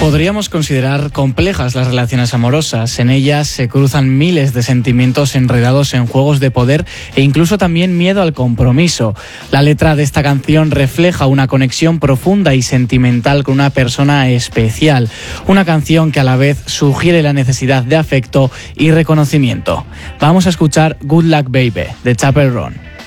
Podríamos considerar complejas las relaciones amorosas. En ellas se cruzan miles de sentimientos enredados en juegos de poder e incluso también miedo al compromiso. La letra de esta canción refleja una conexión profunda y sentimental con una persona especial. Una canción que a la vez sugiere la necesidad de afecto y reconocimiento. Vamos a escuchar Good Luck Baby de Chappell Roan.